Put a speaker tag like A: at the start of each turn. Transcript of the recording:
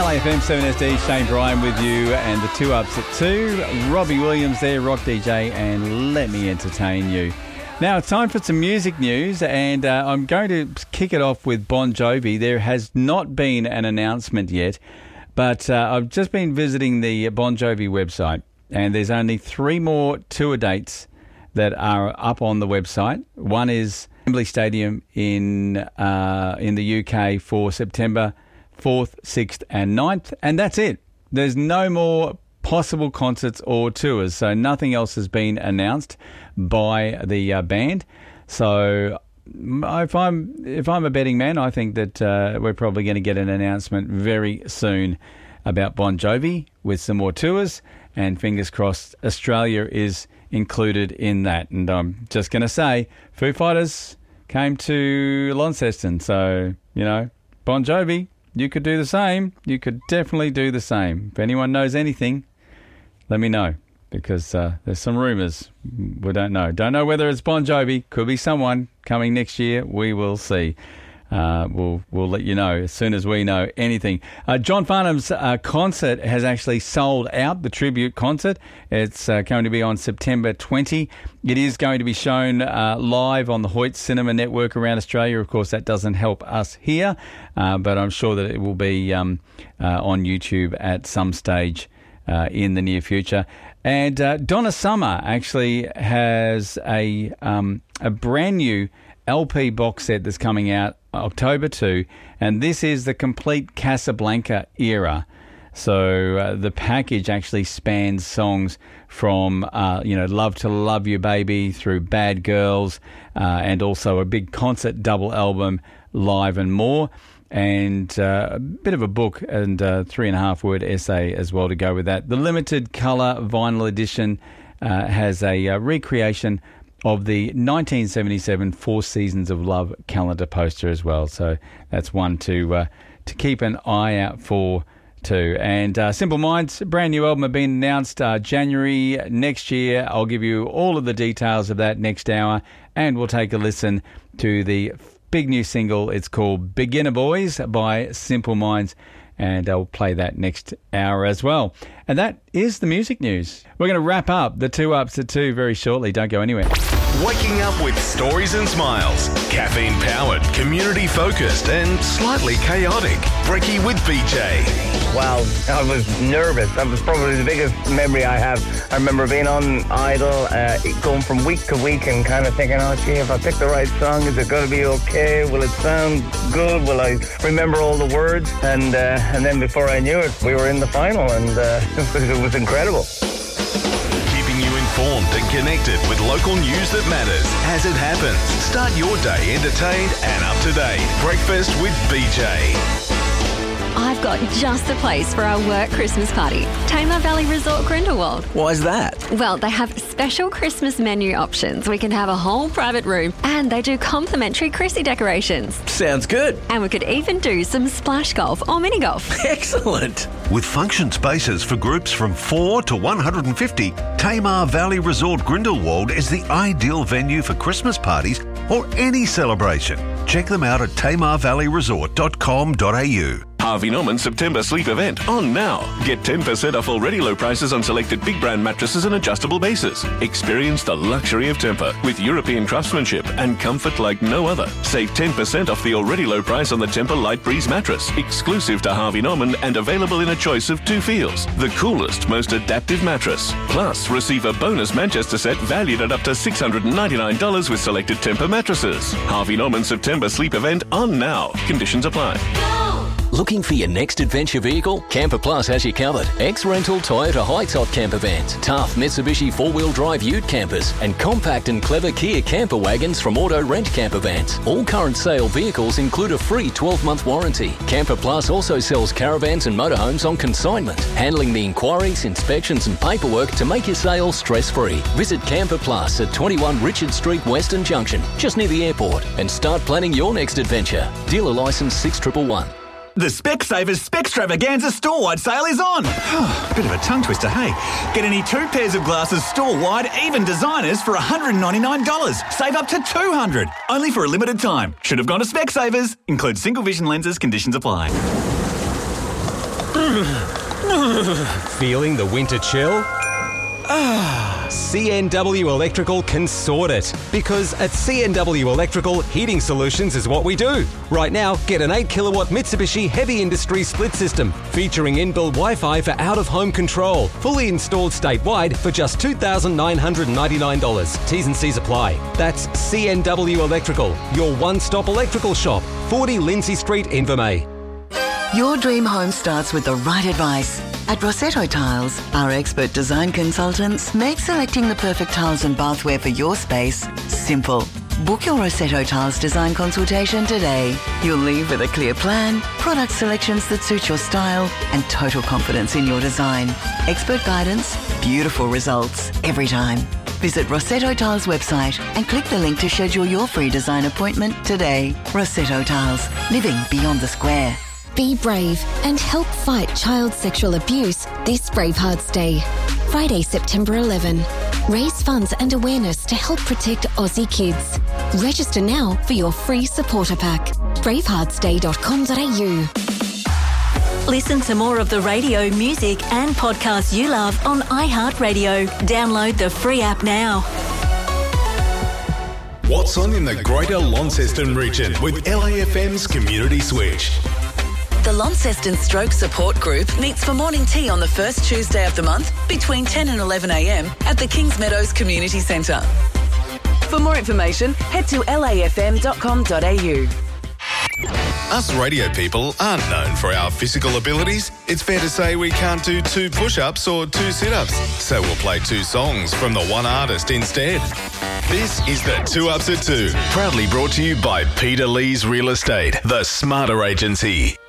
A: Play FM 7SD, Shane Bryan with you, and the 2 Ups at 2. Robbie Williams there, Rock DJ, and Let Me Entertain You. Now it's time for some music news, and I'm going to kick it off with Bon Jovi. There has not been an announcement yet, but I've just been visiting the Bon Jovi website, and there's only 3 more tour dates that are up on the website. One is Wembley Stadium in the UK for September 4th, 6th and 9th, and that's it. There's no more possible concerts or tours, so nothing else has been announced by the band. So if I'm a betting man, I think that we're probably going to get an announcement very soon about Bon Jovi with some more tours, and fingers crossed Australia is included in that. And I'm just going to say, Foo Fighters came to Launceston, so, you know, Bon Jovi, you could do the same. You could definitely do the same. If anyone knows anything, let me know, because there's some rumours. We don't know. Don't know whether it's Bon Jovi. Could be someone coming next year. We will see. We'll let you know as soon as we know anything. John Farnham's concert has actually sold out, the tribute concert. It's going to be on September 20. It is going to be shown live on the Hoyt Cinema Network around Australia. Of course, that doesn't help us here, but I'm sure that it will be on YouTube at some stage in the near future. And Donna Summer actually has a brand new LP box set that's coming out October 2, and this is the complete Casablanca era. So the package actually spans songs from Love to Love You Baby through Bad Girls, and also a big concert double album, Live and More, and a bit of a book and a 3.5-word essay as well to go with that. The limited colour vinyl edition has a recreation of the 1977 Four Seasons of Love calendar poster as well. So that's one to keep an eye out for too. And Simple Minds, brand new album have been announced January next year. I'll give you all of the details of that next hour, and we'll take a listen to the big new single. It's called Beginner Boys by Simple Minds, and I'll play that next hour as well. And that is the music news. We're going to wrap up the 2 Ups at 2 very shortly. Don't go anywhere.
B: Waking up with stories and smiles. Caffeine-powered, community-focused and slightly chaotic. Brekkie with BJ.
C: Wow, I was nervous. That was probably the biggest memory I have. I remember being on Idol, going from week to week and kind of thinking, oh, gee, if I pick the right song, is it going to be okay? Will it sound good? Will I remember all the words? And then before I knew it, we were in the final, and it was incredible.
B: Keeping you informed and connected with local news that matters as it happens. Start your day entertained and up to date. Breakfast with BJ.
D: I've got just the place for our work Christmas party. Tamar Valley Resort Grindelwald.
E: Why is that?
D: Well, they have special Christmas menu options. We can have a whole private room, and they do complimentary Chrissy decorations.
E: Sounds good.
D: And we could even do some splash golf or mini golf.
E: Excellent.
F: With function spaces for groups from 4 to 150, Tamar Valley Resort Grindelwald is the ideal venue for Christmas parties or any celebration. Check them out at tamarvalleyresort.com.au.
B: Harvey Norman September sleep event on now. Get 10% off already low prices on selected big brand mattresses and adjustable bases. Experience the luxury of Tempur with European craftsmanship and comfort like no other. Save 10% off the already low price on the Tempur Light Breeze mattress, exclusive to Harvey Norman and available in a choice of 2 feels. The coolest, most adaptive mattress. Plus, receive a bonus Manchester set valued at up to $699 with selected Tempur mattresses. Harvey Norman September sleep event on now. Conditions apply.
G: Looking for your next adventure vehicle? Camper Plus has you covered. Ex-rental Toyota high-top camper vans, tough Mitsubishi 4-wheel drive ute campers, and compact and clever Kia camper wagons from Auto Rent Camper Vans. All current sale vehicles include a free 12-month warranty. Camper Plus also sells caravans and motorhomes on consignment, handling the inquiries, inspections and paperwork to make your sale stress-free. Visit Camper Plus at 21 Richard Street, Western Junction, just near the airport, and start planning your next adventure. Dealer licence 6111.
H: The Specsavers Spextravaganza store-wide sale is on. Bit of a tongue twister, hey? Get any 2 pairs of glasses store-wide, even designers, for $199. Save up to $200. Only for a limited time. Should have gone to Specsavers. Includes single vision lenses. Conditions apply.
E: Feeling the winter chill? CNW Electrical can sort it. Because at CNW Electrical, heating solutions is what we do. Right now, get an 8 kilowatt Mitsubishi Heavy Industry split system featuring inbuilt Wi-Fi for out-of-home control. Fully installed statewide for just $2,999. T's and C's apply. That's CNW Electrical, your one-stop electrical shop. 40 Lindsay Street, Invermay.
I: Your dream home starts with the right advice. At Rossetto Tiles, our expert design consultants make selecting the perfect tiles and bathware for your space simple. Book your Rossetto Tiles design consultation today. You'll leave with a clear plan, product selections that suit your style, and total confidence in your design. Expert guidance, beautiful results every time. Visit Rossetto Tiles website and click the link to schedule your free design appointment today. Rossetto Tiles, living beyond the square.
J: Be brave and help fight child sexual abuse this Bravehearts Day. Friday, September 11. Raise funds and awareness to help protect Aussie kids. Register now for your free supporter pack. braveheartsday.com.au.
K: Listen to more of the radio, music and podcasts you love on iHeartRadio. Download the free app now.
L: What's on in the Greater Launceston region with LAFM's Community Switch?
M: The Launceston Stroke Support Group meets for morning tea on the first Tuesday of the month between 10 and 11 a.m. at the Kings Meadows Community Centre. For more information, head to lafm.com.au.
L: Us radio people aren't known for our physical abilities. It's fair to say we can't do 2 push-ups or 2 sit-ups, so we'll play 2 songs from the one artist instead. This is the 2 Ups at 2.
B: Proudly brought to you by Peter Lee's Real Estate, the smarter agency.